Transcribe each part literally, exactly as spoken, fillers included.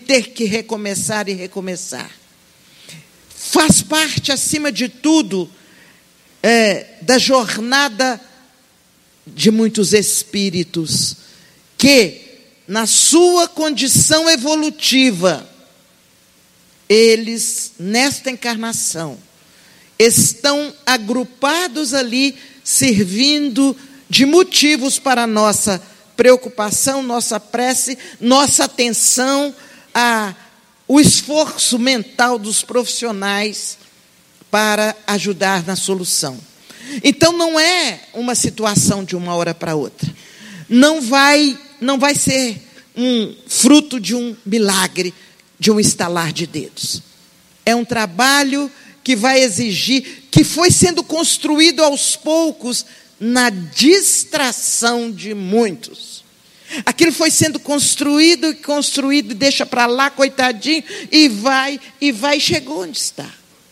ter que recomeçar e recomeçar. Faz parte, acima de tudo, é, da jornada de muitos espíritos que, na sua condição evolutiva, eles, nesta encarnação, estão agrupados ali, servindo de motivos para a nossa preocupação, nossa prece, nossa atenção, a, o esforço mental dos profissionais para ajudar na solução. Então, não é uma situação de uma hora para outra. Não vai, não vai ser um fruto de um milagre, de um estalar de dedos. É um trabalho que vai exigir, que foi sendo construído aos poucos na distração de muitos. Aquilo foi sendo construído e construído, e deixa para lá, coitadinho, e vai, e vai, e chegou onde está.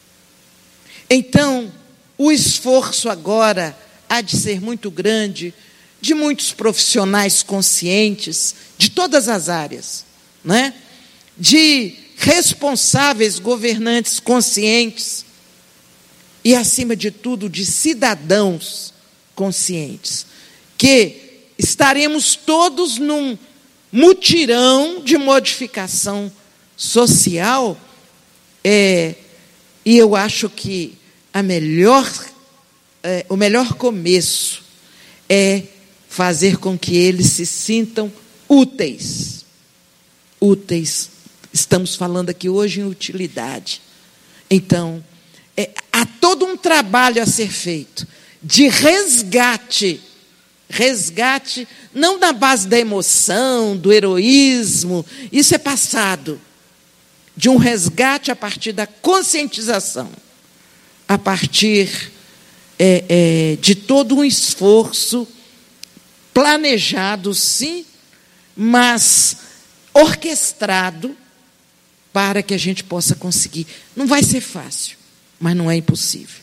Então, o esforço agora há de ser muito grande, de muitos profissionais conscientes, de todas as áreas, né? De responsáveis governantes conscientes e, acima de tudo, de cidadãos conscientes, que estaremos todos num mutirão de modificação social, é, e eu acho que a melhor, é, o melhor começo é fazer com que eles se sintam úteis. Úteis. Estamos falando aqui hoje em utilidade. Então, é, há todo um trabalho a ser feito de resgate, resgate não na base da emoção, do heroísmo, isso é passado, de um resgate a partir da conscientização, a partir é, é, de todo um esforço planejado, sim, mas orquestrado para que a gente possa conseguir. Não vai ser fácil, mas não é impossível.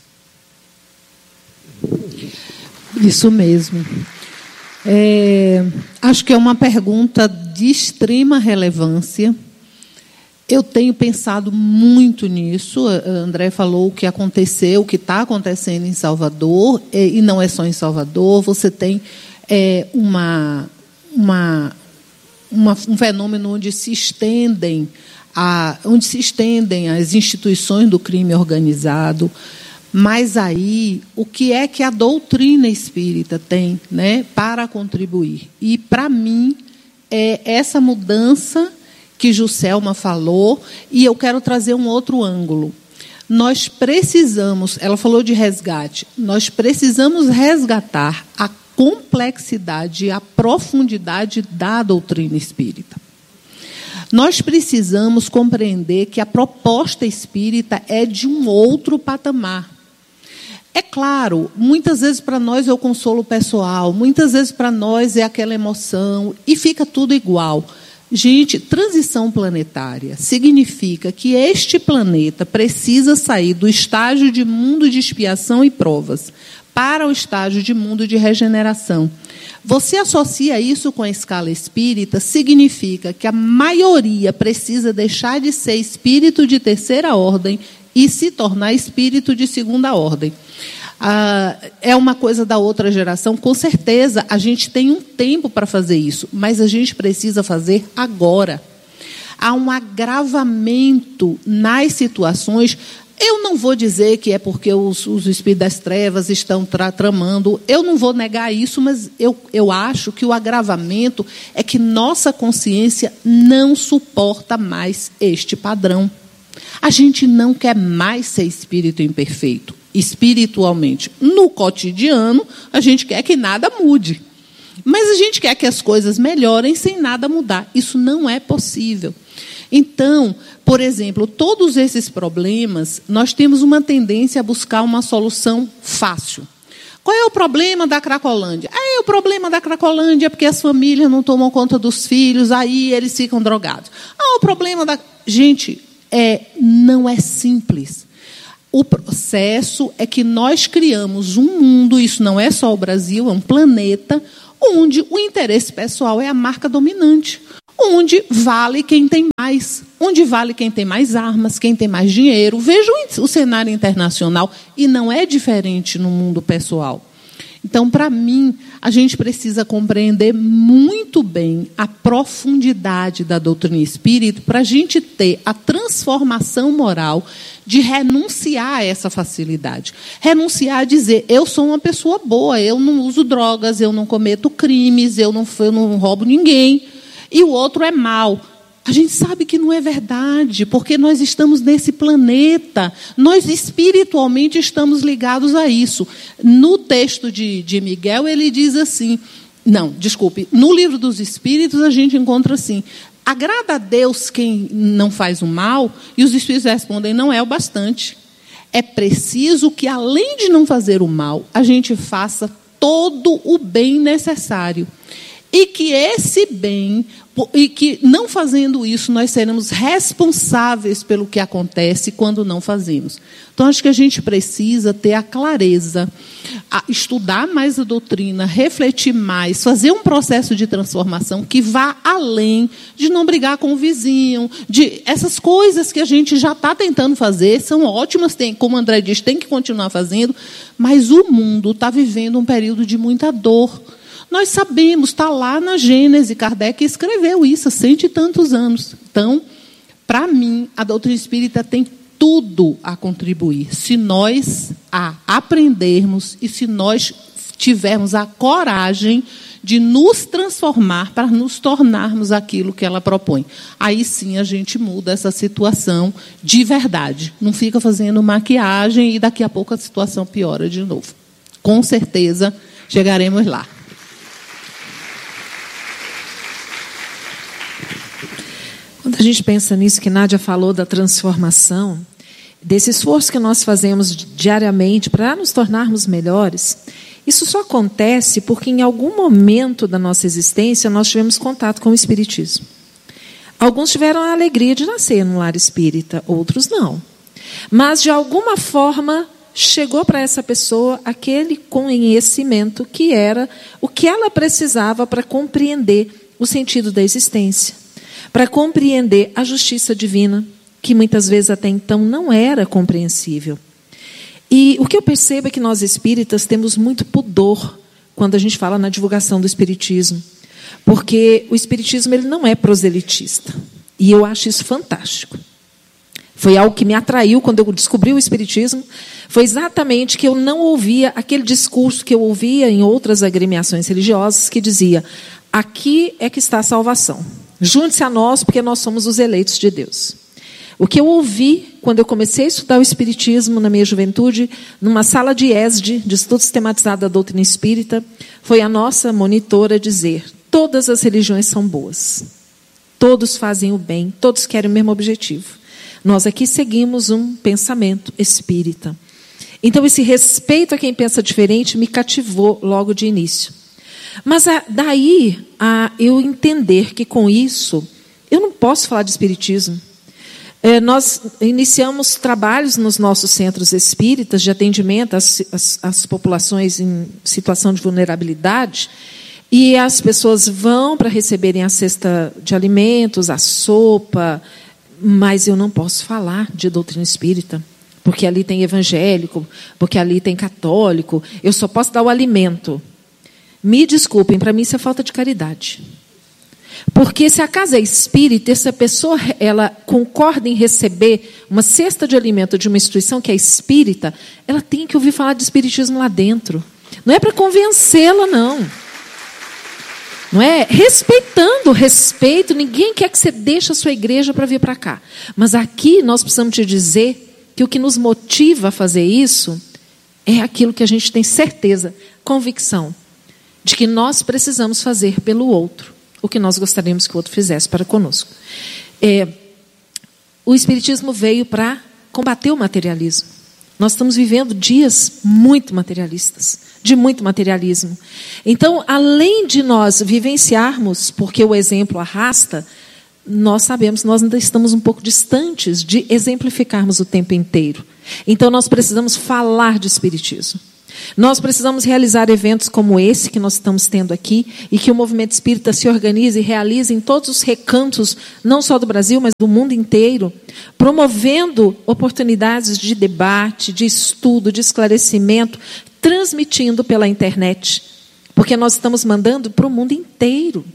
Isso mesmo. É, acho que é uma pergunta de extrema relevância. Eu tenho pensado muito nisso. A André falou o que aconteceu, o que está acontecendo em Salvador, e não é só em Salvador. Você tem é, uma, uma, uma, um fenômeno onde se estendem a, onde se estendem as instituições do crime organizado. Mas aí, o que é que a doutrina espírita tem, né, para contribuir? E, para mim, é essa mudança que Juscelma falou, e eu quero trazer um outro ângulo. Nós precisamos, ela falou de resgate, nós precisamos resgatar a complexidade e a profundidade da doutrina espírita. Nós precisamos compreender que a proposta espírita é de um outro patamar. É claro, muitas vezes para nós é o consolo pessoal, muitas vezes para nós é aquela emoção, e fica tudo igual. Gente, transição planetária significa que este planeta precisa sair do estágio de mundo de expiação e provas para o estágio de mundo de regeneração. Você associa isso com a escala espírita, significa que a maioria precisa deixar de ser espírito de terceira ordem e se tornar espírito de segunda ordem. Ah, é uma coisa da outra geração, com certeza a gente tem um tempo para fazer isso, mas a gente precisa fazer agora. Há um agravamento nas situações. Eu não vou dizer que é porque os, os espíritos das trevas estão tra tramando, eu não vou negar isso, mas eu, eu acho que o agravamento é que nossa consciência não suporta mais este padrão. A gente não quer mais ser espírito imperfeito, espiritualmente. No cotidiano, a gente quer que nada mude. Mas a gente quer que as coisas melhorem sem nada mudar. Isso não é possível. Então, por exemplo, todos esses problemas, nós temos uma tendência a buscar uma solução fácil. Qual é o problema da Cracolândia? Ah, o problema da Cracolândia é porque as famílias não tomam conta dos filhos, aí eles ficam drogados. Ah, o problema da... Gente, é, não é simples. O processo é que nós criamos um mundo, isso não é só o Brasil, é um planeta, onde o interesse pessoal é a marca dominante. onde vale quem tem mais, onde vale quem tem mais armas, quem tem mais dinheiro. Vejam o cenário internacional, e não é diferente no mundo pessoal. Então, para mim, a gente precisa compreender muito bem a profundidade da doutrina espírita para a gente ter a transformação moral de renunciar a essa facilidade. Renunciar a dizer, eu sou uma pessoa boa, eu não uso drogas, eu não cometo crimes, eu não, eu não roubo ninguém, e o outro é mau. A gente sabe que não é verdade, porque nós estamos nesse planeta, nós espiritualmente estamos ligados a isso. No texto de, de Miguel, ele diz assim, não, desculpe, no livro dos Espíritos a gente encontra assim, agrada a Deus quem não faz o mal, e os Espíritos respondem, não é o bastante. É preciso que, além de não fazer o mal, a gente faça todo o bem necessário. E que esse bem, e que não fazendo isso, nós seremos responsáveis pelo que acontece quando não fazemos. Então, acho que a gente precisa ter a clareza, a estudar mais a doutrina, refletir mais, fazer um processo de transformação que vá além de não brigar com o vizinho, de essas coisas que a gente já está tentando fazer, são ótimas, tem, como o André diz, tem que continuar fazendo, mas o mundo está vivendo um período de muita dor. Nós sabemos, está lá na Gênese, Kardec escreveu isso há cento e tantos anos. Então, para mim, a doutrina espírita tem tudo a contribuir, se nós a aprendermos e se nós tivermos a coragem de nos transformar para nos tornarmos aquilo que ela propõe. Aí sim a gente muda essa situação de verdade. Não fica fazendo maquiagem e daqui a pouco a situação piora de novo. Com certeza chegaremos lá. Quando a gente pensa nisso que Nádia falou da transformação, desse esforço que nós fazemos diariamente para nos tornarmos melhores, isso só acontece porque em algum momento da nossa existência nós tivemos contato com o Espiritismo. Alguns tiveram a alegria de nascer no lar espírita, outros não. Mas, de alguma forma, chegou para essa pessoa aquele conhecimento que era o que ela precisava para compreender o sentido da existência, para compreender a justiça divina, que muitas vezes até então não era compreensível. E o que eu percebo é que nós espíritas temos muito pudor quando a gente fala na divulgação do espiritismo, porque o espiritismo ele não é proselitista, e eu acho isso fantástico. Foi algo que me atraiu quando eu descobri o espiritismo, foi exatamente que eu não ouvia aquele discurso que eu ouvia em outras agremiações religiosas, que dizia, aqui é que está a salvação. Junte-se a nós, porque nós somos os eleitos de Deus. O que eu ouvi, quando eu comecei a estudar o Espiritismo na minha juventude, numa sala de E S D, de Estudo Sistematizado da Doutrina Espírita, foi a nossa monitora dizer, todas as religiões são boas. Todos fazem o bem, todos querem o mesmo objetivo. Nós aqui seguimos um pensamento espírita. Então, esse respeito a quem pensa diferente me cativou logo de início. Mas a, daí a eu entender que com isso eu não posso falar de espiritismo. É, nós iniciamos trabalhos nos nossos centros espíritas de atendimento às, às, às populações em situação de vulnerabilidade, e as pessoas vão para receberem a cesta de alimentos, a sopa, mas eu não posso falar de doutrina espírita, porque ali tem evangélico, porque ali tem católico, eu só posso dar o alimento. Me desculpem, para mim isso é falta de caridade. Porque se a casa é espírita, se a pessoa ela concorda em receber uma cesta de alimento de uma instituição que é espírita, ela tem que ouvir falar de espiritismo lá dentro. Não é para convencê-la, não. Não é? Respeitando o respeito, ninguém quer que você deixe a sua igreja para vir para cá. Mas aqui nós precisamos te dizer que o que nos motiva a fazer isso é aquilo que a gente tem certeza, convicção, de que nós precisamos fazer pelo outro o que nós gostaríamos que o outro fizesse para conosco. É, o Espiritismo veio para combater o materialismo. Nós estamos vivendo dias muito materialistas, de muito materialismo. Então, além de nós vivenciarmos, porque o exemplo arrasta, nós sabemos que nós ainda estamos um pouco distantes de exemplificarmos o tempo inteiro. Então, nós precisamos falar de Espiritismo. Nós precisamos realizar eventos como esse que nós estamos tendo aqui e que o movimento espírita se organize e realize em todos os recantos, não só do Brasil, mas do mundo inteiro, promovendo oportunidades de debate, de estudo, de esclarecimento, transmitindo pela internet, porque nós estamos mandando para o mundo inteiro.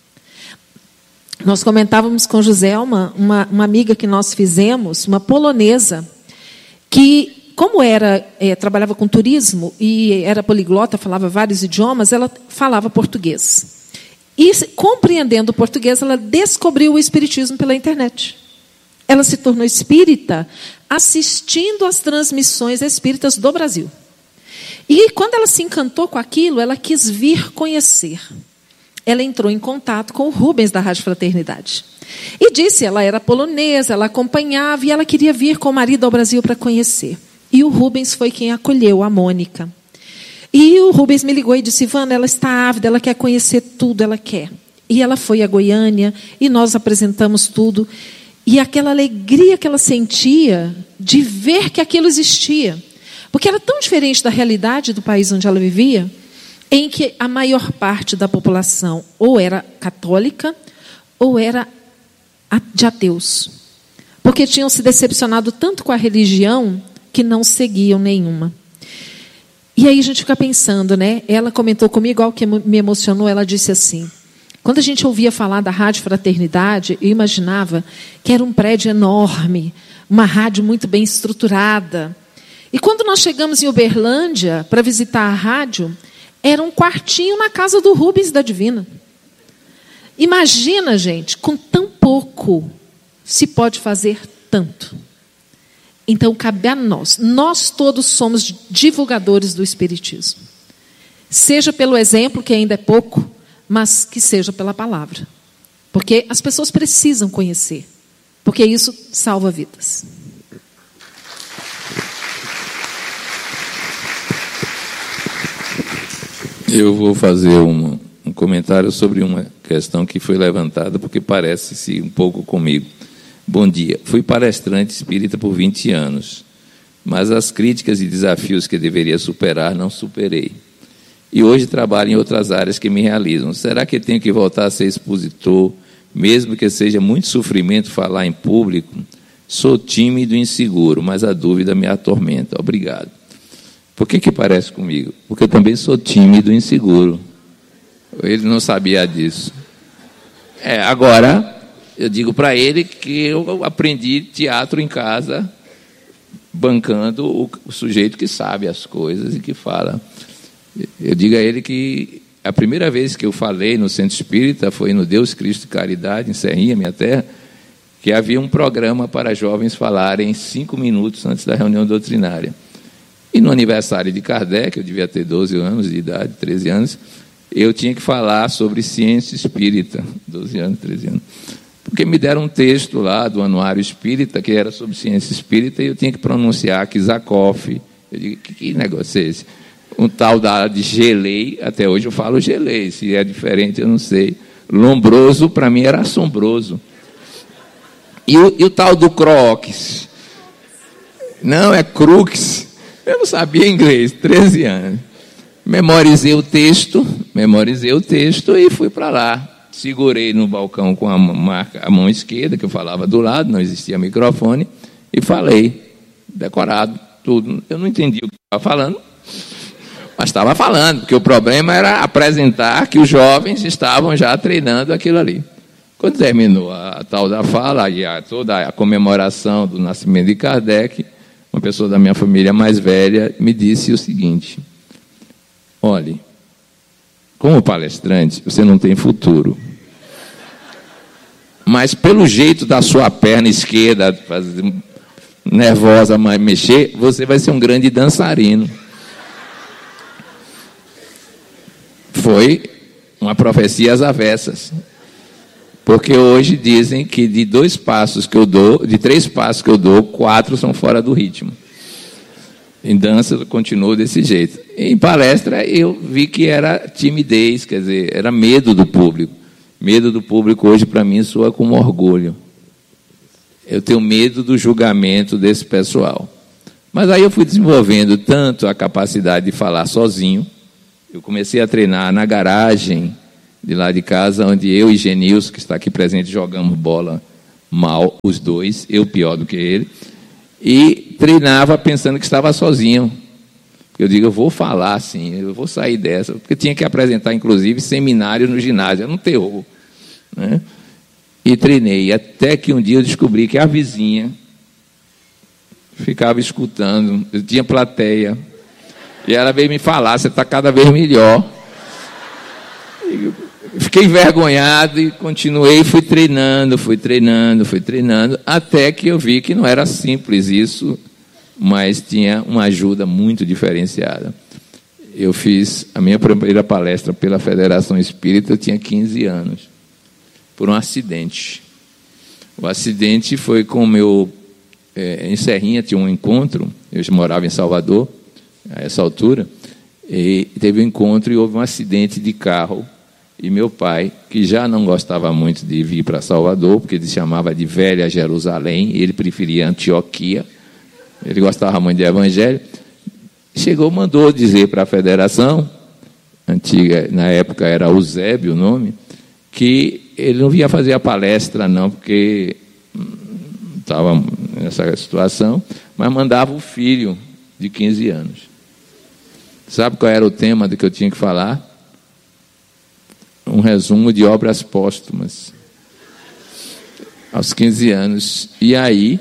Nós comentávamos com Joselma, uma, uma amiga que nós fizemos, uma polonesa, que como era, é, trabalhava com turismo e era poliglota, falava vários idiomas, ela falava português. E, compreendendo o português, ela descobriu o espiritismo pela internet. Ela se tornou espírita assistindo às transmissões espíritas do Brasil. E, quando ela se encantou com aquilo, ela quis vir conhecer. Ela entrou em contato com o Rubens da Rádio Fraternidade. E disse, ela era polonesa, ela acompanhava, e ela queria vir com o marido ao Brasil para conhecer. E o Rubens foi quem acolheu a Mônica. E o Rubens me ligou e disse, Ivana, ela está ávida, ela quer conhecer tudo, ela quer. E ela foi a Goiânia, e nós apresentamos tudo. E aquela alegria que ela sentia de ver que aquilo existia. Porque era tão diferente da realidade do país onde ela vivia, em que a maior parte da população ou era católica, ou era de ateus. Porque tinham se decepcionado tanto com a religião, que não seguiam nenhuma. E aí a gente fica pensando, né? Ela comentou comigo algo que me emocionou. Ela disse assim, quando a gente ouvia falar da Rádio Fraternidade, eu imaginava que era um prédio enorme, uma rádio muito bem estruturada. E quando nós chegamos em Uberlândia para visitar a rádio, era um quartinho na casa do Rubens da Divina. Imagina, gente, com tão pouco se pode fazer tanto. Então, cabe a nós. Nós todos somos divulgadores do Espiritismo. Seja pelo exemplo, que ainda é pouco, mas que seja pela palavra. Porque as pessoas precisam conhecer. Porque isso salva vidas. Eu vou fazer um, um comentário sobre uma questão que foi levantada, porque parece-se um pouco comigo. Bom dia. Fui palestrante espírita por vinte anos, mas as críticas e desafios que deveria superar, não superei. E hoje trabalho em outras áreas que me realizam. Será que tenho que voltar a ser expositor, mesmo que seja muito sofrimento falar em público? Sou tímido e inseguro, mas a dúvida me atormenta. Obrigado. Por que que parece comigo? Porque eu também sou tímido e inseguro. Ele não sabia disso. É, agora... Eu digo para ele que eu aprendi teatro em casa, bancando o, o sujeito que sabe as coisas e que fala. Eu digo a ele que a primeira vez que eu falei no Centro Espírita foi no Deus Cristo Caridade, em Serrinha, minha terra, que havia um programa para jovens falarem cinco minutos antes da reunião doutrinária. E no aniversário de Kardec, eu devia ter doze anos de idade, treze anos, eu tinha que falar sobre ciência espírita, doze anos, treze anos. Porque me deram um texto lá do Anuário Espírita, que era sobre ciência espírita, e eu tinha que pronunciar Kisakoff. Eu digo, que, que negócio é esse? Um tal da de gelei, até hoje eu falo gelei, se é diferente eu não sei. Lombroso, para mim, era assombroso. E o, e o tal do croques? Não, é crux. Eu não sabia inglês, treze anos. Memorizei o texto, memorizei o texto e fui para lá. Segurei no balcão com a, marca, a mão esquerda, que eu falava do lado, não existia microfone, e falei, decorado, tudo. Eu não entendi o que estava falando, mas estava falando, porque o problema era apresentar que os jovens estavam já treinando aquilo ali. Quando terminou a, a tal da fala, e a, toda a comemoração do nascimento de Kardec, uma pessoa da minha família mais velha me disse o seguinte, olhe, como palestrante, você não tem futuro. Mas pelo jeito da sua perna esquerda, fazer, nervosa, mas mexer, você vai ser um grande dançarino. Foi uma profecia às avessas. Porque hoje dizem que de dois passos que eu dou, de três passos que eu dou, quatro são fora do ritmo. Em dança eu continuo desse jeito. Em palestra eu vi que era timidez, quer dizer, era medo do público. Medo do público hoje para mim soa como orgulho. Eu tenho medo do julgamento desse pessoal. Mas Mas aí eu fui desenvolvendo tanto a capacidade de falar sozinho. Eu comecei a treinar na garagem de lá de casa, onde eu e Genilson, que está aqui presente, jogamos bola mal, os dois, eu pior do que ele, e treinava pensando que estava sozinho. Eu digo, eu vou falar assim, eu vou sair dessa, porque tinha que apresentar, inclusive, seminário no ginásio, era um terror, né? E treinei, até que um dia eu descobri que a vizinha ficava escutando, eu tinha plateia, e ela veio me falar, você está cada vez melhor. Eu fiquei envergonhado e continuei, fui treinando, fui treinando, fui treinando, até que eu vi que não era simples isso, mas tinha uma ajuda muito diferenciada. Eu fiz a minha primeira palestra pela Federação Espírita, eu tinha quinze anos, por um acidente. O acidente foi com o meu... É, em Serrinha tinha um encontro, eu morava em Salvador, a essa altura, e teve um encontro e houve um acidente de carro, e meu pai, que já não gostava muito de vir para Salvador, porque ele chamava de Velha Jerusalém, ele preferia Antioquia, ele gostava muito de evangelho, chegou, mandou dizer para a federação, antiga, na época era Eusébio o nome, que ele não vinha fazer a palestra não, porque estava nessa situação, mas mandava o filho de quinze anos. Sabe qual era o tema do que eu tinha que falar? Um resumo de obras póstumas. Aos quinze anos. E aí,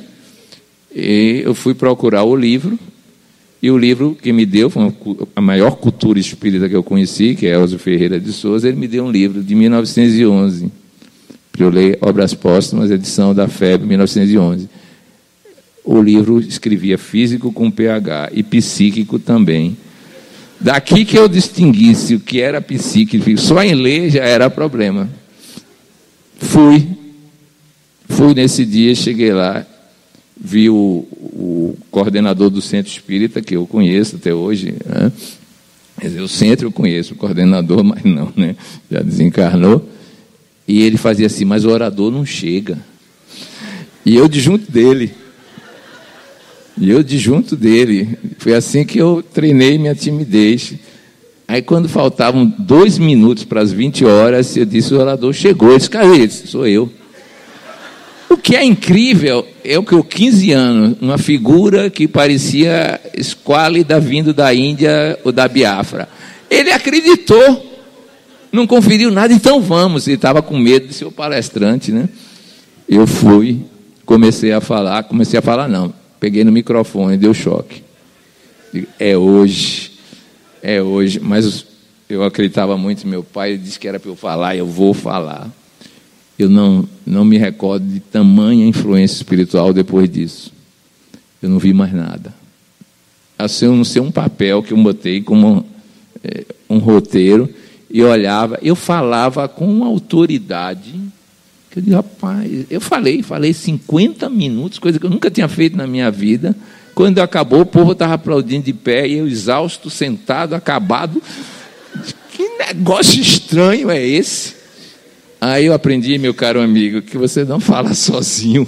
eu fui procurar o livro, e o livro que me deu, foi a maior cultura espírita que eu conheci, que é Elzo Ferreira de Souza, ele me deu um livro de mil novecentos e onze, para eu ler Obras Póstumas, edição da F E B, mil novecentos e onze. O livro escrevia físico com pH e psíquico também. Daqui que eu distinguisse o que era psíquico, só em ler já era problema. Fui, fui nesse dia, cheguei lá, vi o, o coordenador do Centro Espírita, que eu conheço até hoje, né? Quer dizer, o centro eu conheço, o coordenador, mas não, né? Já desencarnou. E ele fazia assim, mas o orador não chega. E eu de junto dele. E eu de junto dele. Foi assim que eu treinei minha timidez. Aí quando faltavam dois minutos para as vinte horas, eu disse, o orador chegou. Ele disse, cadê? Ele disse, sou eu. O que é incrível é o que eu, quinze anos, uma figura que parecia esquálida vindo da Índia ou da Biafra. Ele acreditou. Não conferiu nada, então vamos. Ele estava com medo de ser o palestrante, né? Eu fui, comecei a falar, comecei a falar não, peguei no microfone, deu choque. É hoje, é hoje, mas eu acreditava muito em meu pai, ele disse que era para eu falar, eu vou falar. Eu não, não me recordo de tamanha influência espiritual depois disso. Eu não vi mais nada. Assim, eu não sei um papel que eu botei como é, um roteiro, e eu olhava, eu falava com uma autoridade, que eu digo, rapaz, eu falei, falei cinquenta minutos, coisa que eu nunca tinha feito na minha vida. Quando acabou, o povo estava aplaudindo de pé, e eu exausto, sentado, acabado. Que negócio estranho é esse? Aí eu aprendi, meu caro amigo, que você não fala sozinho.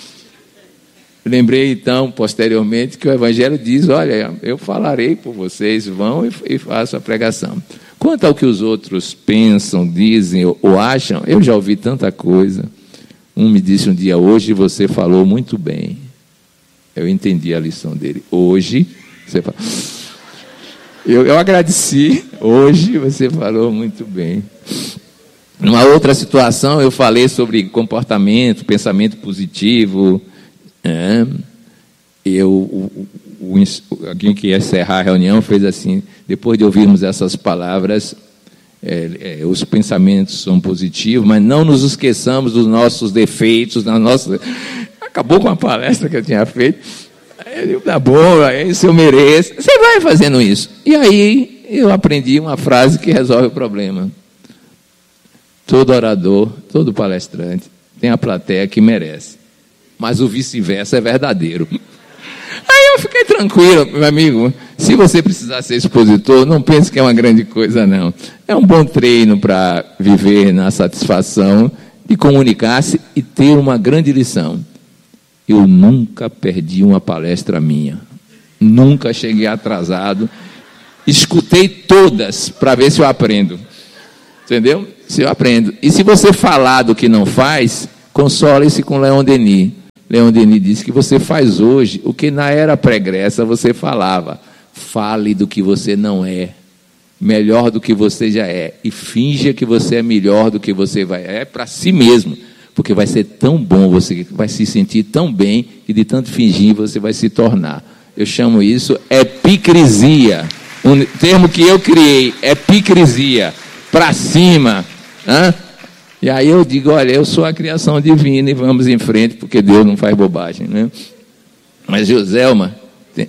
Lembrei, então, posteriormente, que o Evangelho diz, olha, eu falarei por vocês, vão e, e façam a pregação. Quanto ao que os outros pensam, dizem ou, ou acham, eu já ouvi tanta coisa. Um me disse um dia, hoje você falou muito bem. Eu entendi a lição dele. Hoje, você fala... Eu, eu agradeci, hoje você falou muito bem. Numa outra situação, eu falei sobre comportamento, pensamento positivo. É, eu, o, o, o, alguém que ia encerrar a reunião fez assim, depois de ouvirmos essas palavras, é, é, os pensamentos são positivos, mas não nos esqueçamos dos nossos defeitos, das nossas... Acabou com a palestra que eu tinha feito. Aí eu, tá bom, isso eu mereço. Você vai fazendo isso. E aí eu aprendi uma frase que resolve o problema. Todo orador, todo palestrante tem a plateia que merece, mas o vice-versa é verdadeiro. Aí eu fiquei tranquilo, meu amigo. Se você precisar ser expositor, não pense que é uma grande coisa, não. É um bom treino para viver na satisfação de comunicar-se e ter uma grande lição. Eu nunca perdi uma palestra minha. Nunca cheguei atrasado. Escutei todas para ver se eu aprendo. Entendeu? Se eu aprendo. E se você falar do que não faz, console-se com Leon Denis. Leon Denis disse que você faz hoje o que na era pregressa você falava. Fale do que você não é. Melhor do que você já é. E finja que você é melhor do que você vai. É para si mesmo. Porque vai ser tão bom, você vai se sentir tão bem, que de tanto fingir você vai se tornar. Eu chamo isso epicrisia. Um termo que eu criei, epicrisia. Para cima. Hã? E aí eu digo, olha, eu sou a criação divina e vamos em frente, porque Deus não faz bobagem, né? Mas, Joselma... Tem...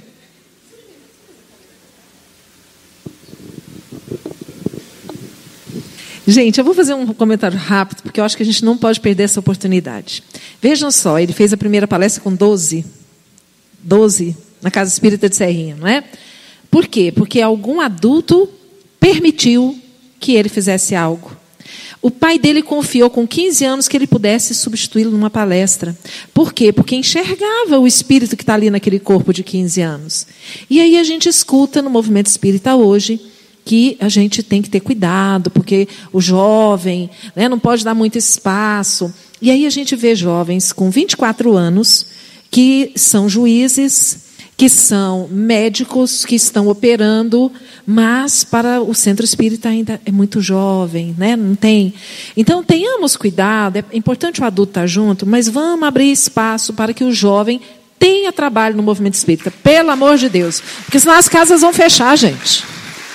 Gente, eu vou fazer um comentário rápido, porque eu acho que a gente não pode perder essa oportunidade. Vejam só, ele fez a primeira palestra com doze, doze na Casa Espírita de Serrinha, não é? Por quê? Porque algum adulto permitiu que ele fizesse algo. O pai dele confiou com quinze anos que ele pudesse substituí-lo numa palestra. Por quê? Porque enxergava o espírito que está ali naquele corpo de quinze anos. E aí a gente escuta no movimento espírita hoje que a gente tem que ter cuidado, porque o jovem, né, não pode dar muito espaço. E aí a gente vê jovens com vinte e quatro anos que são juízes, que são médicos, que estão operando, mas para o centro espírita ainda é muito jovem, né? Não tem. Então, tenhamos cuidado, é importante o adulto estar junto, mas vamos abrir espaço para que o jovem tenha trabalho no movimento espírita, pelo amor de Deus, porque senão as casas vão fechar, gente.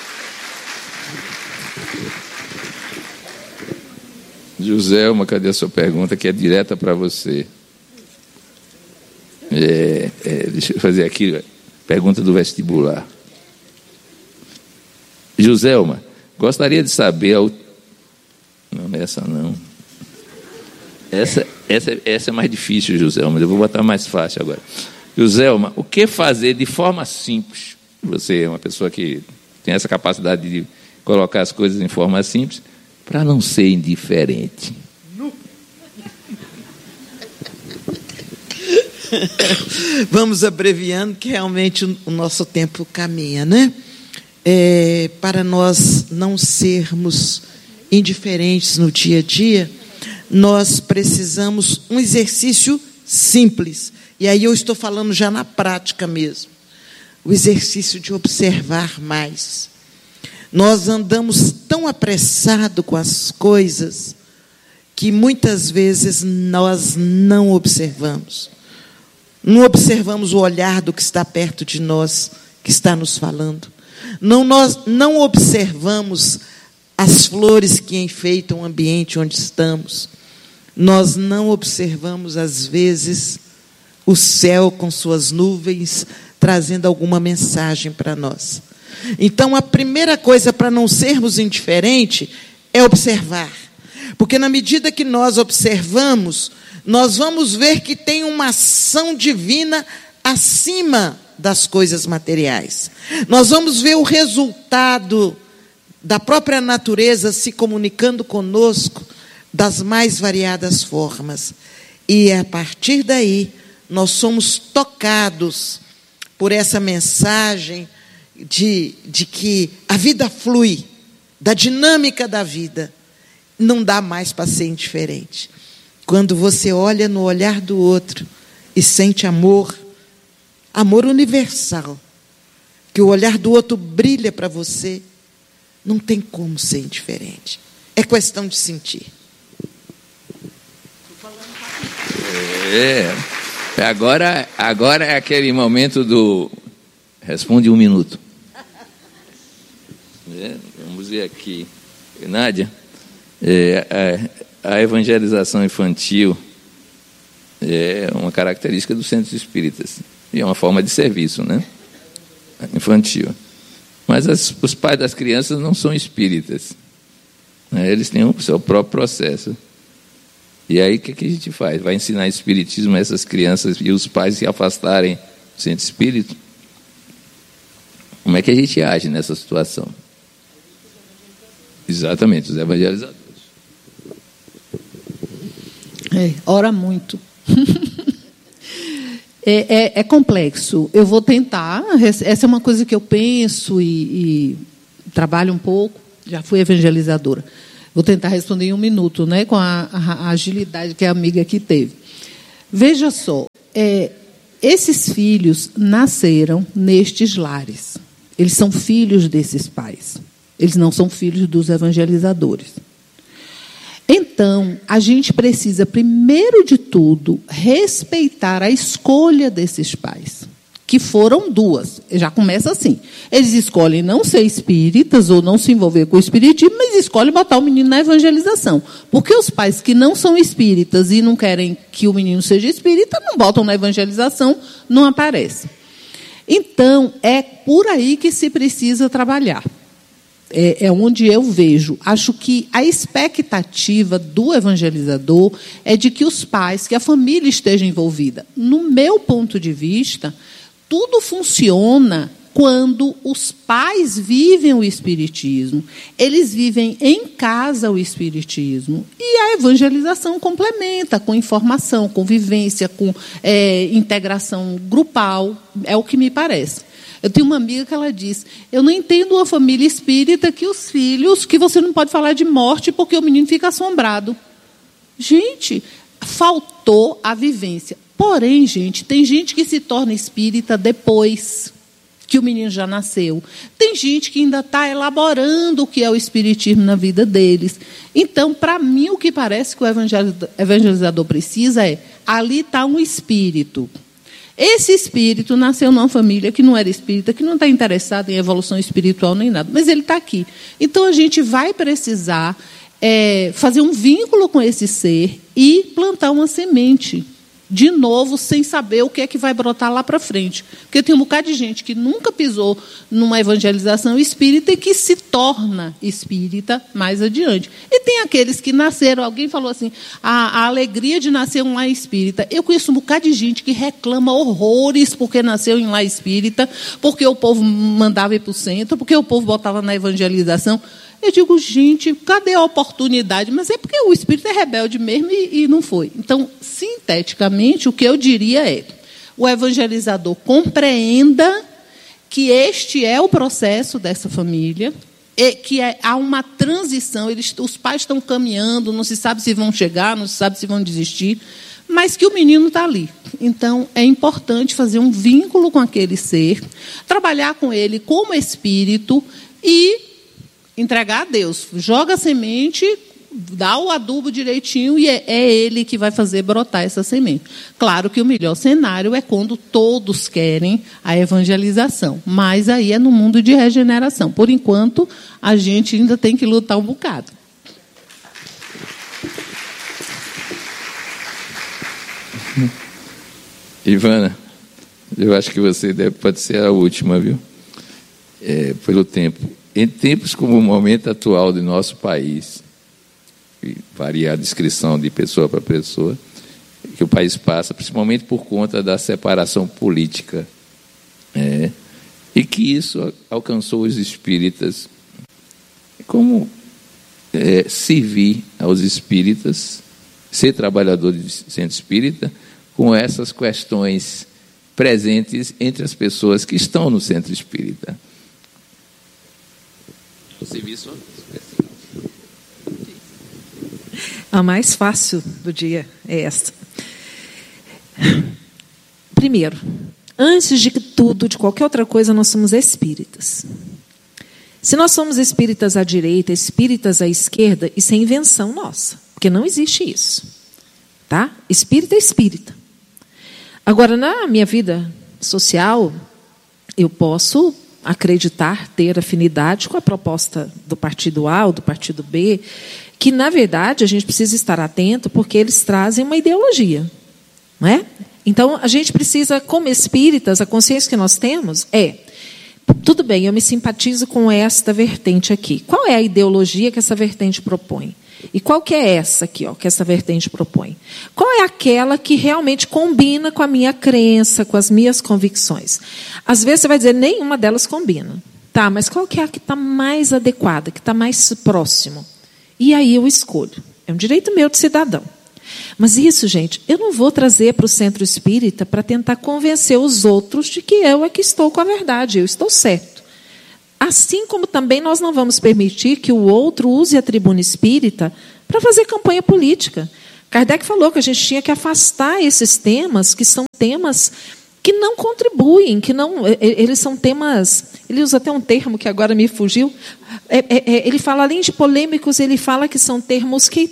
Joselma, cadê a sua pergunta, que é direta para você? É, é, deixa eu fazer aqui, pergunta do vestibular. Joselma, gostaria de saber... Ao... Não, essa não. Essa, essa, essa é mais difícil, Joselma, eu vou botar mais fácil agora. Joselma, o que fazer de forma simples? Você é uma pessoa que tem essa capacidade de colocar as coisas em forma simples, para não ser indiferente. Vamos abreviando, que realmente o nosso tempo caminha, né? É, para nós não sermos indiferentes no dia a dia, nós precisamos um exercício simples. E aí eu estou falando já na prática mesmo. O exercício de observar mais. Nós andamos tão apressados com as coisas que muitas vezes nós não observamos. Não observamos o olhar do que está perto de nós, que está nos falando. Não, nós não observamos as flores que enfeitam o ambiente onde estamos. Nós não observamos, às vezes, o céu com suas nuvens, trazendo alguma mensagem para nós. Então, a primeira coisa para não sermos indiferentes é observar. Porque na medida que nós observamos, nós vamos ver que tem uma ação divina acima das coisas materiais. Nós vamos ver o resultado da própria natureza se comunicando conosco das mais variadas formas. E a partir daí, nós somos tocados por essa mensagem de, de que a vida flui, da dinâmica da vida. Não dá mais para ser indiferente. Quando você olha no olhar do outro e sente amor, amor universal, que o olhar do outro brilha para você, não tem como ser indiferente. É questão de sentir. É, agora, agora é aquele momento do... Responde um minuto. É, vamos ver aqui. Nádia, é, a, a evangelização infantil é uma característica dos centros espíritas. E é uma forma de serviço, né? Infantil. Mas as, os pais das crianças não são espíritas. Né? Eles têm o seu próprio processo. E aí o que, que a gente faz? Vai ensinar espiritismo a essas crianças e os pais se afastarem do centro espírita? Como é que a gente age nessa situação? Exatamente, os evangelizadores. É, ora muito. É, é, é complexo. Eu vou tentar. Essa é uma coisa que eu penso e, e trabalho um pouco. Já fui evangelizadora. Vou tentar responder em um minuto, né, com a, a agilidade que a amiga aqui teve. Veja só, é, esses filhos nasceram nestes lares. Eles são filhos desses pais. Eles não são filhos dos evangelizadores. Então, a gente precisa, primeiro de tudo, respeitar a escolha desses pais, que foram duas. Já começa assim. Eles escolhem não ser espíritas ou não se envolver com o espiritismo, mas escolhem botar o menino na evangelização. Porque os pais que não são espíritas e não querem que o menino seja espírita, não botam na evangelização, não aparece. Então, é por aí que se precisa trabalhar. É, é onde eu vejo. Acho que a expectativa do evangelizador é de que os pais, que a família esteja envolvida. No meu ponto de vista, tudo funciona quando os pais vivem o espiritismo, eles vivem em casa o espiritismo, e a evangelização complementa com informação, com vivência, com é, integração grupal, é o que me parece. Eu tenho uma amiga que ela diz, eu não entendo uma família espírita que os filhos, que você não pode falar de morte porque o menino fica assombrado. Gente, faltou a vivência. Porém, gente, tem gente que se torna espírita depois que o menino já nasceu. Tem gente que ainda está elaborando o que é o espiritismo na vida deles. Então, para mim, o que parece que o evangelizador precisa é, ali está um espírito. Esse espírito nasceu numa família que não era espírita, que não está interessado em evolução espiritual nem nada, mas ele está aqui. Então, a gente vai precisar é, fazer um vínculo com esse ser e plantar uma semente, de novo, sem saber o que é que vai brotar lá para frente. Porque tem um bocado de gente que nunca pisou numa evangelização espírita e que se torna espírita mais adiante. E tem aqueles que nasceram, alguém falou assim, a, a alegria de nascer um lar espírita. Eu conheço um bocado de gente que reclama horrores porque nasceu em lar espírita, porque o povo mandava ir para o centro, porque o povo botava na evangelização. Eu digo, gente, cadê a oportunidade? Mas é porque o espírito é rebelde mesmo e, e não foi. Então, sinteticamente, o que eu diria é, o evangelizador compreenda que este é o processo dessa família, e que é, há uma transição, eles, os pais estão caminhando, não se sabe se vão chegar, não se sabe se vão desistir, mas que o menino está ali. Então, é importante fazer um vínculo com aquele ser, trabalhar com ele como espírito e entregar a Deus. Joga a semente, dá o adubo direitinho e é, é ele que vai fazer brotar essa semente. Claro que o melhor cenário é quando todos querem a evangelização, mas aí é no mundo de regeneração. Por enquanto, a gente ainda tem que lutar um bocado. Ivana, eu acho que você deve, pode ser a última, viu? É, pelo tempo. Em tempos como o momento atual do nosso país, e varia a descrição de pessoa para pessoa, que o país passa, principalmente por conta da separação política, é, e que isso alcançou os espíritas. Como é, servir aos espíritas, ser trabalhador de centro espírita, com essas questões presentes entre as pessoas que estão no centro espírita? A mais fácil do dia é esta. Primeiro, antes de tudo, de qualquer outra coisa, nós somos espíritas. Se nós somos espíritas à direita, espíritas à esquerda, isso é invenção nossa, porque não existe isso. Tá? Espírita é espírita. Agora, na minha vida social, eu posso acreditar, ter afinidade com a proposta do partido A ou do partido B, que, na verdade, a gente precisa estar atento, porque eles trazem uma ideologia. Não é? Então, a gente precisa, como espíritas, a consciência que nós temos é, tudo bem, eu me simpatizo com esta vertente aqui. Qual é a ideologia que essa vertente propõe? E qual que é essa aqui, ó, que essa vertente propõe? Qual é aquela que realmente combina com a minha crença, com as minhas convicções? Às vezes você vai dizer, nenhuma delas combina. Tá, mas qual que é a que está mais adequada, que está mais próximo? E aí eu escolho. É um direito meu de cidadão. Mas isso, gente, eu não vou trazer para o centro espírita para tentar convencer os outros de que eu é que estou com a verdade, eu estou certo. Assim como também nós não vamos permitir que o outro use a tribuna espírita para fazer campanha política. Kardec falou que a gente tinha que afastar esses temas, que são temas que não contribuem, que não, eles são temas, ele usa até um termo que agora me fugiu, é, é, ele fala, além de polêmicos, ele fala que são termos que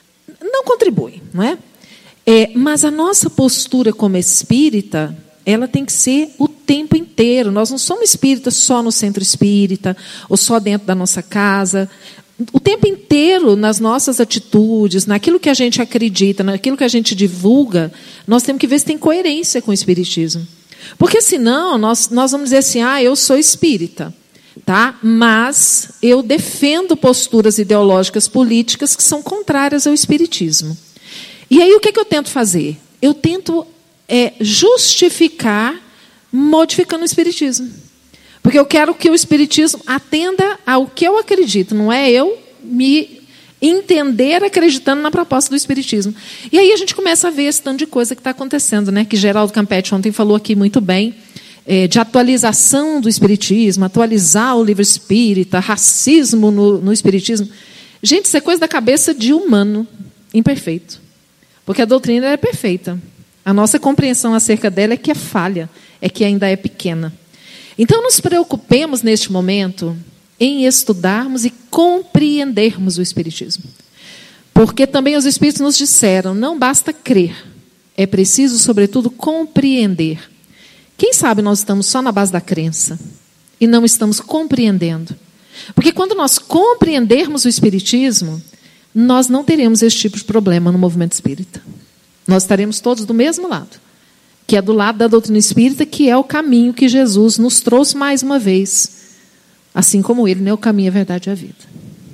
não contribuem, não é? É, mas a nossa postura como espírita, ela tem que ser o tempo inteiro. Nós não somos espíritas só no centro espírita, ou só dentro da nossa casa. O tempo inteiro, nas nossas atitudes, naquilo que a gente acredita, naquilo que a gente divulga, nós temos que ver se tem coerência com o espiritismo. Porque, senão, nós, nós vamos dizer assim, ah, eu sou espírita, tá? Mas eu defendo posturas ideológicas políticas que são contrárias ao espiritismo. E aí, o que, é que eu tento fazer? Eu tento é, justificar modificando o espiritismo. Porque eu quero que o espiritismo atenda ao que eu acredito, não é eu me entender acreditando na proposta do espiritismo. E aí a gente começa a ver esse tanto de coisa que está acontecendo, né? Que Geraldo Campetti ontem falou aqui muito bem, é, de atualização do espiritismo, atualizar o livro espírita, racismo no, no espiritismo. Gente, isso é coisa da cabeça de humano imperfeito. Porque a doutrina é perfeita. A nossa compreensão acerca dela é que é falha, é que ainda é pequena. Então, nos preocupemos, neste momento, em estudarmos e compreendermos o espiritismo. Porque também os espíritos nos disseram, não basta crer, é preciso, sobretudo, compreender. Quem sabe nós estamos só na base da crença e não estamos compreendendo. Porque quando nós compreendermos o espiritismo, nós não teremos esse tipo de problema no movimento espírita. Nós estaremos todos do mesmo lado, que é do lado da doutrina espírita, que é o caminho que Jesus nos trouxe mais uma vez. Assim como ele, né, o caminho, a verdade e a vida.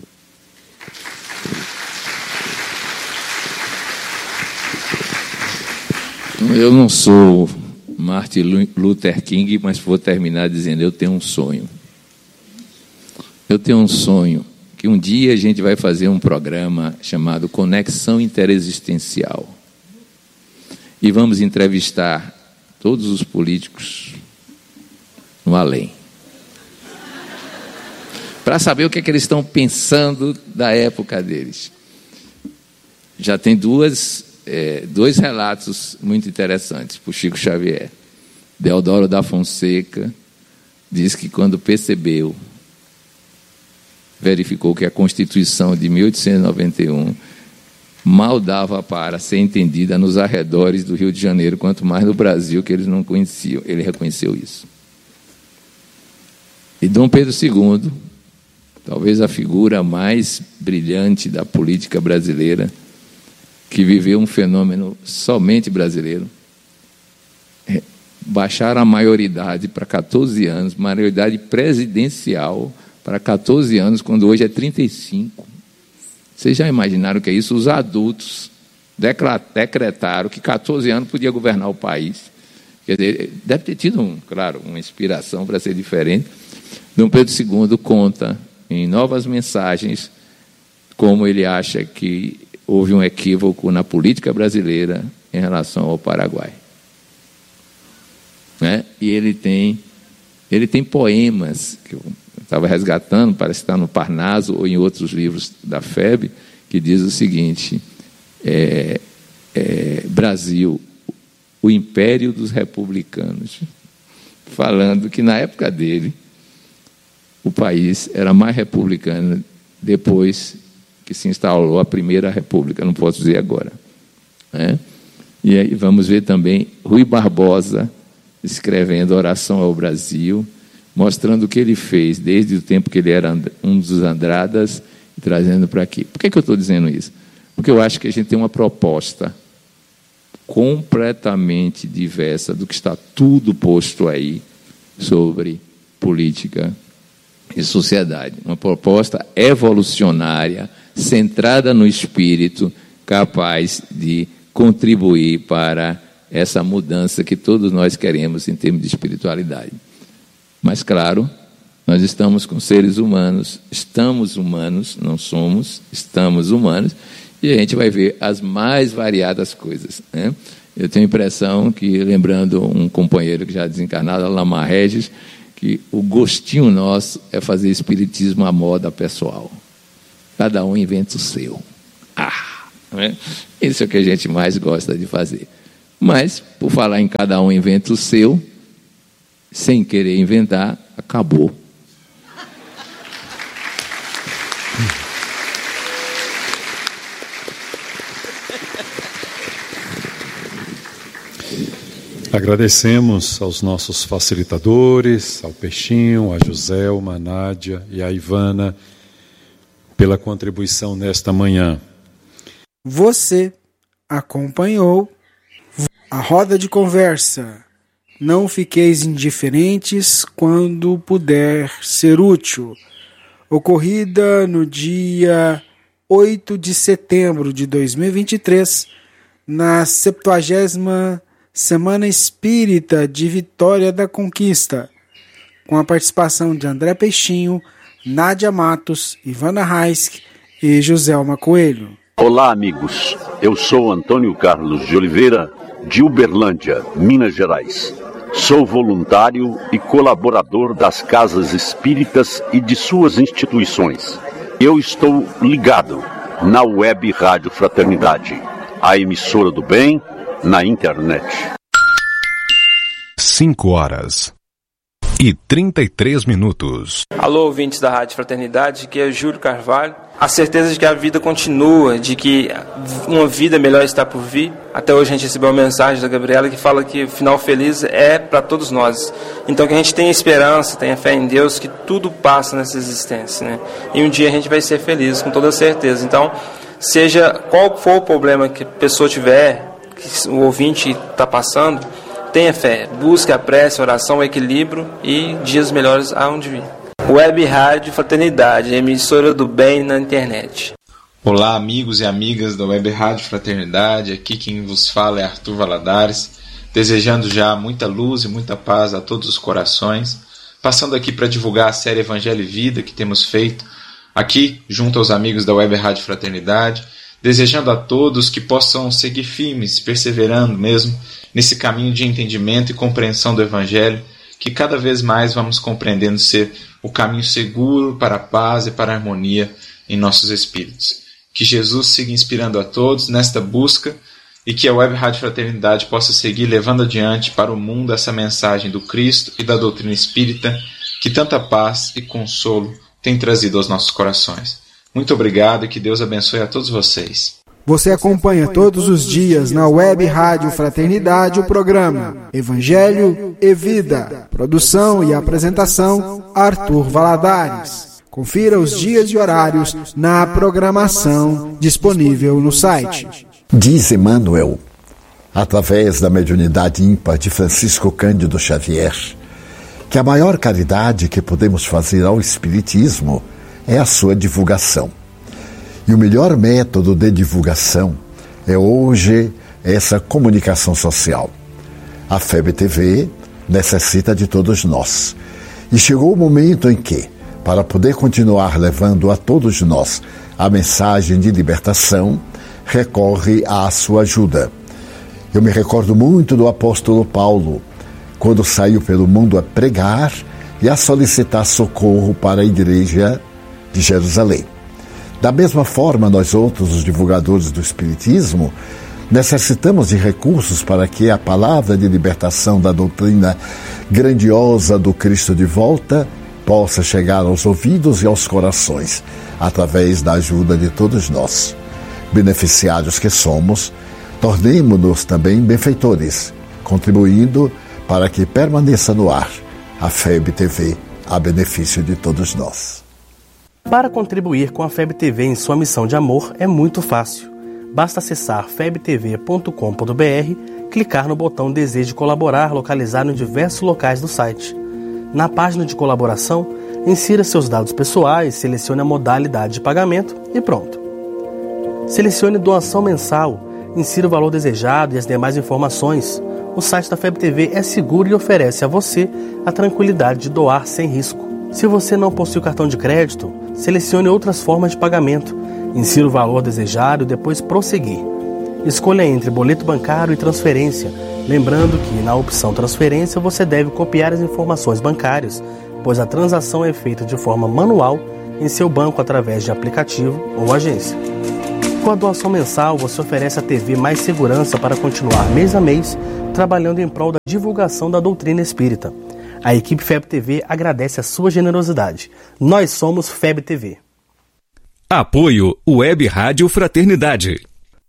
Eu não sou Martin Luther King, mas vou terminar dizendo, eu tenho um sonho. Eu tenho um sonho que um dia a gente vai fazer um programa chamado Conexão Interexistencial. E vamos entrevistar todos os políticos no além. Para saber o que é que eles estão pensando da época deles. Já tem duas, é, dois relatos muito interessantes para o Chico Xavier. Deodoro da Fonseca diz que quando percebeu, verificou que a Constituição de mil oitocentos e noventa e um mal dava para ser entendida nos arredores do Rio de Janeiro, quanto mais no Brasil, que eles não conheciam. Ele reconheceu isso. E Dom Pedro segundo, talvez a figura mais brilhante da política brasileira, que viveu um fenômeno somente brasileiro, baixaram a maioridade para catorze anos, maioridade presidencial para catorze anos, quando hoje é trinta e cinco. Vocês já imaginaram o que é isso? Os adultos decretaram que catorze anos podia governar o país. Quer dizer, deve ter tido, um, claro, uma inspiração para ser diferente. Dom Pedro segundo conta, em Novas Mensagens, como ele acha que houve um equívoco na política brasileira em relação ao Paraguai. Né? E ele tem, ele tem poemas que eu estava resgatando, parece estar no Parnaso ou em outros livros da F E B, que diz o seguinte, é, é, Brasil, o império dos republicanos, falando que na época dele o país era mais republicano depois que se instalou a primeira república, não posso dizer agora. Né? E aí vamos ver também Rui Barbosa escrevendo Oração ao Brasil, mostrando o que ele fez desde o tempo que ele era um dos Andradas e trazendo para aqui. Por que, que eu estou dizendo isso? Porque eu acho que a gente tem uma proposta completamente diversa do que está tudo posto aí sobre política e sociedade. Uma proposta evolucionária, centrada no espírito, capaz de contribuir para essa mudança que todos nós queremos em termos de espiritualidade. Mas, claro, nós estamos com seres humanos, estamos humanos, não somos, estamos humanos, e a gente vai ver as mais variadas coisas, né? Eu tenho a impressão que, lembrando um companheiro que já desencarnado, Lamar Regis, que o gostinho nosso é fazer espiritismo à moda pessoal. Cada um inventa o seu. Ah, né? Isso é o que a gente mais gosta de fazer. Mas, por falar em cada um inventa o seu, sem querer inventar, acabou. Agradecemos aos nossos facilitadores, ao Peixinho, a Joselma, a Nádia e a Ivana, pela contribuição nesta manhã. Você acompanhou a roda de conversa. Não fiqueis indiferentes quando puder ser útil. Ocorrida no dia oito de setembro de dois mil e vinte e três, na septuagésima Semana Espírita de Vitória da Conquista, com a participação de André Peixinho, Nádia Matos, Ivana Raisk e Joselma Coelho. Olá, amigos. Eu sou Antônio Carlos de Oliveira, de Uberlândia, Minas Gerais. Sou voluntário e colaborador das casas espíritas e de suas instituições. Eu estou ligado na Web Rádio Fraternidade, a emissora do bem na internet. cinco horas e trinta e três minutos. Alô, ouvintes da Rádio Fraternidade, que é Júlio Carvalho. A certeza de que a vida continua, de que uma vida melhor está por vir. Até hoje a gente recebeu uma mensagem da Gabriela que fala que o final feliz é para todos nós. Então que a gente tenha esperança, tenha fé em Deus, que tudo passa nessa existência, né? E um dia a gente vai ser feliz, com toda certeza. Então, seja qual for o problema que a pessoa tiver, que o ouvinte está passando, tenha fé, busque a prece, a oração, o equilíbrio e dias melhores aonde vir. Web Rádio Fraternidade, emissora do bem na internet. Olá, amigos e amigas da Web Rádio Fraternidade, aqui quem vos fala é Arthur Valadares, desejando já muita luz e muita paz a todos os corações, passando aqui para divulgar a série Evangelho e Vida que temos feito aqui junto aos amigos da Web Rádio Fraternidade, desejando a todos que possam seguir firmes, perseverando mesmo nesse caminho de entendimento e compreensão do Evangelho, que cada vez mais vamos compreendendo ser o caminho seguro para a paz e para a harmonia em nossos espíritos. Que Jesus siga inspirando a todos nesta busca e que a Web Rádio Fraternidade possa seguir levando adiante para o mundo essa mensagem do Cristo e da doutrina espírita que tanta paz e consolo tem trazido aos nossos corações. Muito obrigado e que Deus abençoe a todos vocês. Você acompanha todos os dias na Web Rádio Fraternidade o programa Evangelho e Vida. Produção e apresentação, Arthur Valadares. Confira os dias e horários na programação disponível no site. Diz Emmanuel, através da mediunidade ímpar de Francisco Cândido Xavier, que a maior caridade que podemos fazer ao Espiritismo é a sua divulgação. E o melhor método de divulgação é hoje essa comunicação social. A F E B T V necessita de todos nós. E chegou o momento em que, para poder continuar levando a todos nós a mensagem de libertação, recorre à sua ajuda. Eu me recordo muito do apóstolo Paulo, quando saiu pelo mundo a pregar e a solicitar socorro para a igreja de Jerusalém. Da mesma forma, nós outros, os divulgadores do Espiritismo, necessitamos de recursos para que a palavra de libertação da doutrina grandiosa do Cristo de volta possa chegar aos ouvidos e aos corações, através da ajuda de todos nós. Beneficiários que somos, tornemo-nos também benfeitores, contribuindo para que permaneça no ar a F E B T V, a benefício de todos nós. Para contribuir com a F E B T V em sua missão de amor é muito fácil. Basta acessar f e b t v ponto com ponto b r, clicar no botão Deseje colaborar localizado em diversos locais do site. Na página de colaboração, insira seus dados pessoais, selecione a modalidade de pagamento e pronto. Selecione doação mensal, insira o valor desejado e as demais informações. O site da F E B T V é seguro e oferece a você a tranquilidade de doar sem risco. Se você não possui cartão de crédito, selecione outras formas de pagamento Insira o valor desejado e depois prosseguir. Escolha entre boleto bancário e transferência, lembrando que na opção transferência você deve copiar as informações bancárias, pois a transação é feita de forma manual em seu banco através de aplicativo ou agência. Com a doação mensal, você oferece à T V mais segurança para continuar mês a mês trabalhando em prol da divulgação da doutrina espírita. A equipe F E B T V agradece a sua generosidade. Nós somos F E B T V. Apoio Web Rádio Fraternidade.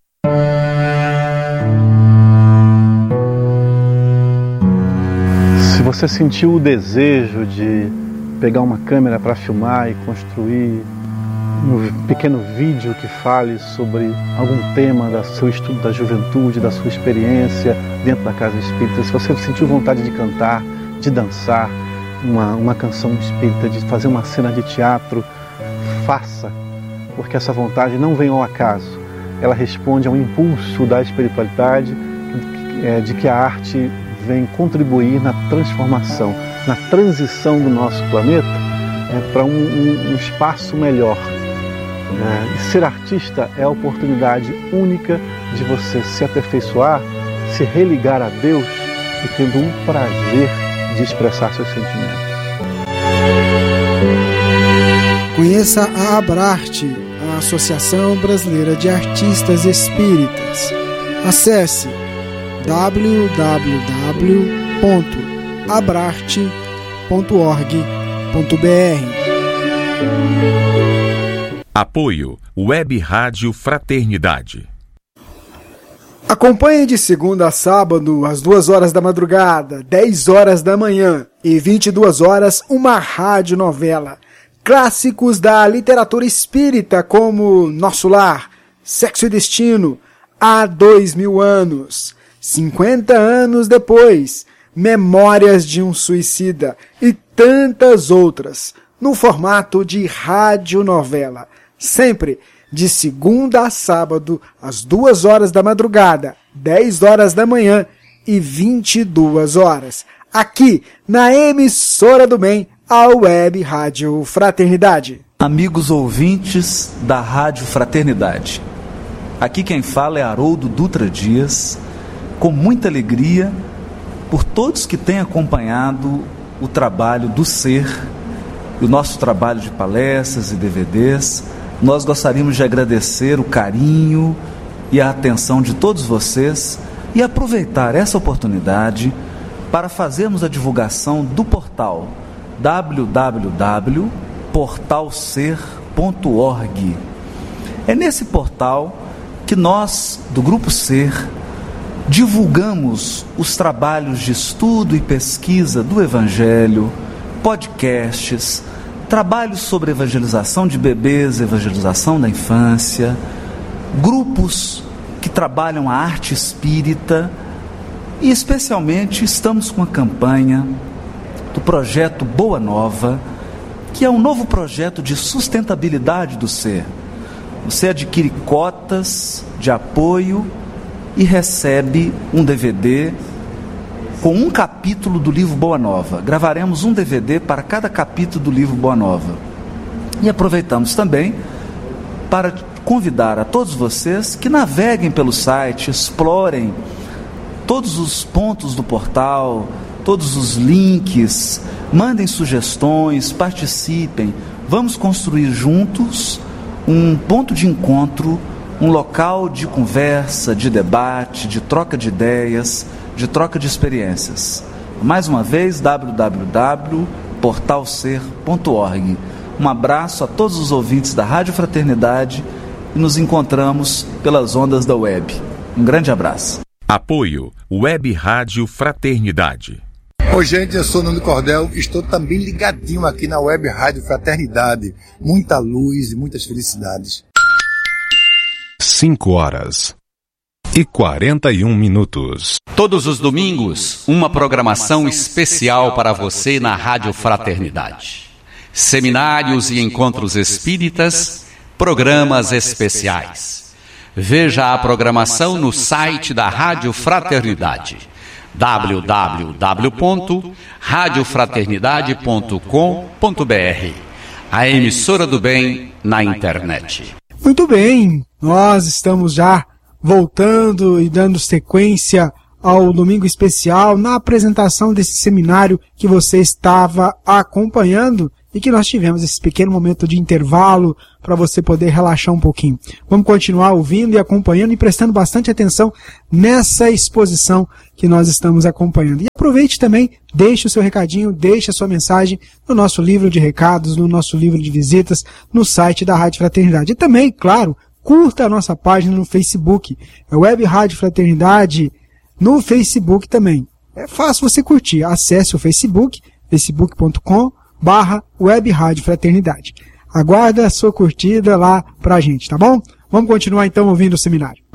Se você sentiu o desejo de pegar uma câmera para filmar e construir um pequeno vídeo que fale sobre algum tema do seu estudo da juventude, da sua experiência dentro da casa espírita, se você sentiu vontade de cantar, de dançar uma, uma canção espírita, de fazer uma cena de teatro, faça, porque essa vontade não vem ao acaso. Ela responde a um impulso da espiritualidade, é, de que a arte vem contribuir na transformação, na transição do nosso planeta é, para um, um, um espaço melhor. É, e ser artista é a oportunidade única de você se aperfeiçoar, se religar a Deus e tendo um prazer de expressar seus sentimentos. Conheça a Abrarte, a Associação Brasileira de Artistas Espíritas. Acesse w w w ponto abrarte ponto org ponto b r. Apoio Web Rádio Fraternidade. Acompanhe de segunda a sábado, às duas horas da madrugada, dez horas da manhã e vinte e duas horas, uma radionovela. Clássicos da literatura espírita como Nosso Lar, Sexo e Destino, Há Dois Mil Anos, cinquenta anos depois, Memórias de um Suicida e tantas outras, no formato de radionovela. Sempre de segunda a sábado, às duas horas da madrugada, dez horas da manhã e vinte e duas horas. Aqui, na Emissora do Bem, a Web Rádio Fraternidade. Amigos ouvintes da Rádio Fraternidade, aqui quem fala é Haroldo Dutra Dias, com muita alegria por todos que têm acompanhado o trabalho do Ser, o nosso trabalho de palestras e D V Ds. Nós gostaríamos de agradecer o carinho e a atenção de todos vocês e aproveitar essa oportunidade para fazermos a divulgação do portal w w w ponto portal ser ponto org. É nesse portal que nós, do Grupo Ser, divulgamos os trabalhos de estudo e pesquisa do Evangelho, podcasts, trabalhos sobre evangelização de bebês, evangelização da infância, grupos que trabalham a arte espírita e, especialmente, estamos com a campanha do projeto Boa Nova, que é um novo projeto de sustentabilidade do Ser. Você adquire cotas de apoio e recebe um D V D com um capítulo do livro Boa Nova. Gravaremos um D V D para cada capítulo do livro Boa Nova. E aproveitamos também para convidar a todos vocês que naveguem pelo site, explorem todos os pontos do portal, todos os links, mandem sugestões, participem. Vamos construir juntos um ponto de encontro, um local de conversa, de debate, de troca de ideias, de troca de experiências. Mais uma vez, w w w ponto portal ser ponto org. Um abraço a todos os ouvintes da Rádio Fraternidade e nos encontramos pelas ondas da web. Um grande abraço. Apoio Web Rádio Fraternidade. Oi, gente, eu sou Nando Cordel, estou também ligadinho aqui na Web Rádio Fraternidade. Muita luz e muitas felicidades. cinco horas e quarenta e um minutos. Todos os domingos, uma programação especial para você na Rádio Fraternidade. Seminários e encontros espíritas, programas especiais. Veja a programação no site da Rádio Fraternidade, w w w ponto rádio fraternidade ponto com ponto b r. A emissora do bem na internet. Muito bem, nós estamos já voltando e dando sequência ao Domingo Especial na apresentação desse seminário que você estava acompanhando e que nós tivemos esse pequeno momento de intervalo para você poder relaxar um pouquinho. Vamos continuar ouvindo e acompanhando e prestando bastante atenção nessa exposição que nós estamos acompanhando. E aproveite também, deixe o seu recadinho, deixe a sua mensagem no nosso livro de recados, no nosso livro de visitas, no site da Rádio Fraternidade. E também, claro, curta a nossa página no Facebook, é Web Rádio Fraternidade, no Facebook também. É fácil você curtir. Acesse o Facebook, facebook ponto com barra Web Rádio Fraternidade. Aguarda a sua curtida lá pra gente, tá bom? Vamos continuar então ouvindo o seminário.